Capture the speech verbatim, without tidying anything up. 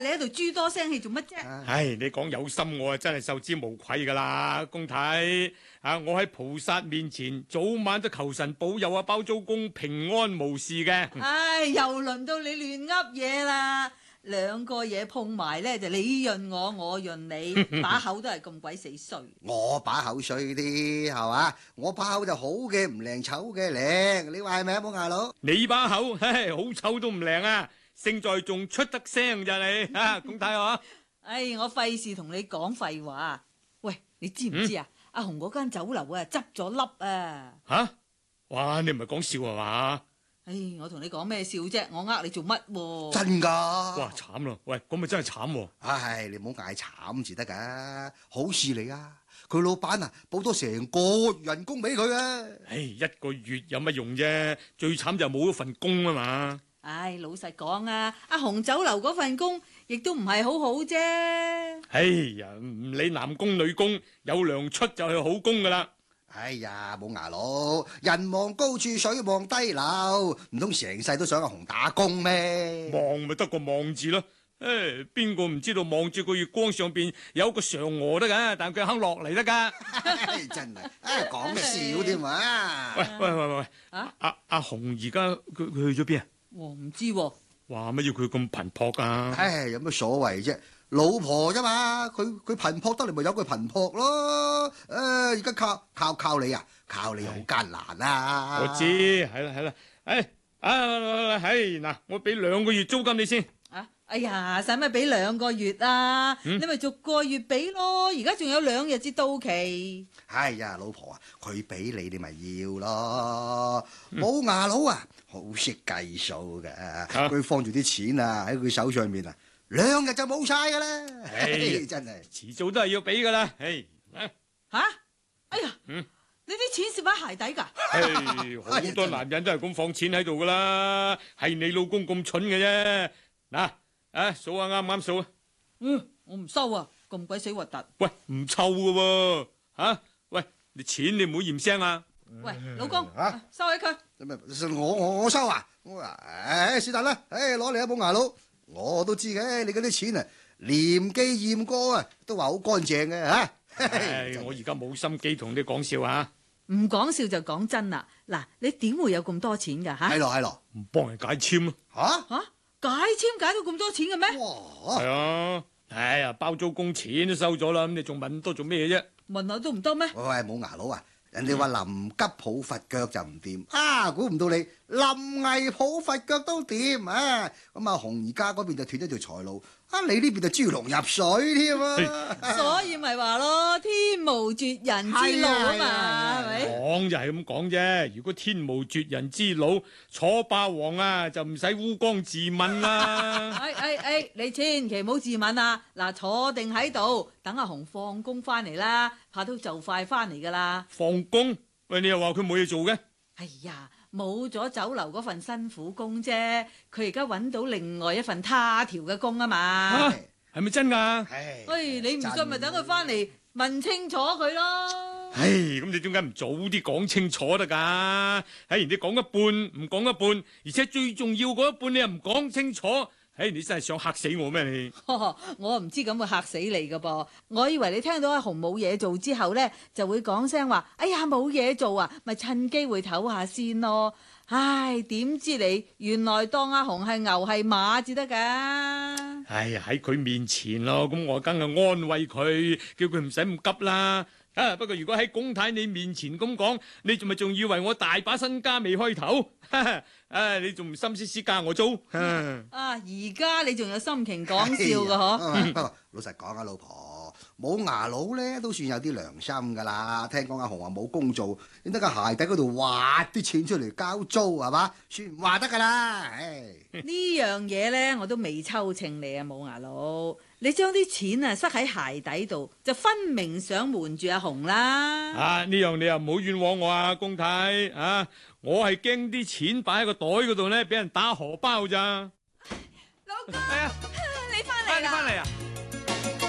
你喺度豬多聲氣做乜啫？ 唉，你講有心我啊，真係受之無愧噶啦，公睇啊！我喺菩薩面前早晚都求神保佑啊，包租公平安無事嘅。 唉，又輪到你亂噏嘢啦！兩個嘢碰埋咧，就你潤我，我潤你，把口都係咁鬼死衰。 我把口衰啲係嘛？我把口就好嘅唔靚，醜嘅靚，你話係咪啊，冇牙佬？ 你把口嘿好醜都唔靚啊！勝在仲出得聲咋你啊，公睇我。 唉，我費事同你講廢話。喂，你知唔知啊？阿紅嗰間酒樓啊，執咗笠啊！ 吓？哇！你唔係講笑係嘛？ 唉，我同你講咩笑啫？我呃你做乜？ 真噶！ 哇，慘咯！喂，咁咪真係慘。 唉，你唔好嗌慘至得噶，好事嚟啊！佢老闆啊，補多成個月人工俾佢啊！ 唉，一個月有乜用啫？最慘就冇咗份工啊嘛！ 唉，老實講啊，阿紅酒樓嗰份工亦都唔係好好啫。 哎呀，唔理男工女工，有糧出就係好工噶啦。 哎呀，冇牙佬，人望高處水望低流，唔通成世都想阿紅打工咩？ 望咪得個望字咯。誒，邊個唔知道望住個月光上邊有個嫦娥得噶，但佢肯落嚟得噶。 真係，誒講笑添啊！ 喂喂喂喂，阿阿阿紅而家佢佢去咗邊啊？ 我唔知喎。 話乜要佢咁頻撲啊？ 唉，有乜所謂啫？老婆啫嘛，佢佢頻撲得嚟咪有佢頻撲咯。誒，而家靠靠靠你啊，靠你好艱難啊！ 我知，係啦係啦，誒啊係嗱，我俾兩個月租金你先。 啊，哎呀，使乜俾兩個月啊？ 嗯、你咪逐個月俾咯。而家仲有兩日至到期。 哎呀，老婆啊，佢俾你你咪要咯。冇、嗯、牙佬啊，好識計數嘅，佢、啊、放住啲錢啊喺佢手上面啊。兩日就冇晒噶啦，真係遲早都係要俾噶啦。唉， 吓，哎呀，嗯、你啲錢攝喺鞋底噶？ 唉，好多男人都係咁放錢喺度噶啦，係你老公咁蠢嘅啫。嗱，啊數下啱唔啱數啊？ 嗯，我唔收啊，咁鬼死核突。 喂，唔臭噶喎，吓？喂，你錢你唔好嫌聲啊。 喂，老公，啊、收起佢。 我我我收啊！我話，唉，是但啦，唉，攞嚟啊，冇牙佬。我都知嘅，你嗰啲錢啊，廉記驗過啊，都話好乾淨嘅吓。 唉，我而家冇心機同你講笑啊。 唔講笑就講真啦。嗱，你點會有咁多錢噶吓？ 係咯係咯， 唔幫人解簽啊？ 吓吓，解簽解到咁多錢嘅咩？ 哇， 係啊，哎呀，包租公錢都收咗啦，咁你仲問多做咩啫？ 問下都唔得咩？ 喂，冇牙佬啊！人哋話臨急抱佛腳就唔掂啊！估唔到你臨危抱佛腳都掂啊！咁阿紅而家嗰邊就斷咗條財路，啊你呢邊就豬籠入水添啊！ 所以咪話咯，天無絕人之路啊嘛，係咪？ 講就係咁講啫。如果天無絕人之路，楚霸王啊就唔使烏江自刎啦。 哎哎哎，你千祈唔好自刎啊！嗱，坐定喺度，等阿紅放工翻嚟啦，怕都就快翻嚟噶啦。 放工？喂，你又話佢冇嘢做嘅？ 哎呀，冇咗酒樓嗰份辛苦工啫，佢而家揾到另外一份他條嘅工啊嘛。 係咪真噶？ 唉，你唔信咪等佢翻嚟問清楚佢咯。 唉，咁你點解唔早啲講清楚得噶？唉，你講一半唔講一半，而且最重要嗰一半你又唔講清楚。唉，你真係想嚇死我咩你？ 我唔知咁會嚇死你噶噃，我以為你聽到阿紅冇嘢做之後呢，就會講聲話，哎呀冇嘢做啊，咪趁機會唞下先咯。唉，點知你原來當阿紅係牛係馬至得噶？ 哎呀，喺佢面前咯，咁我梗係安慰佢，叫佢唔使咁急啦。啊，不過如果喺公太你面前咁講，你仲咪仲以為我大把身家未開頭？啊，你仲唔心思思加我租？ 啊，而家你仲有心情講笑噶嗬？ 不過老實講啊，老婆冇牙佬咧都算有啲良心噶啦。聽講阿紅話冇工做，你得個鞋底嗰度挖啲錢出嚟交租係嘛？算話得噶啦。唉， 呢樣嘢咧我都未抽稱你啊，冇牙佬。你將啲錢啊塞喺鞋底度，就分明想瞞住阿紅啦。 啊，呢樣你又唔好冤枉我啊，公太啊，我係驚啲錢擺喺個袋嗰度咧，俾人打荷包咋。 老公，哎呀，你翻嚟啦！ 你翻嚟啊！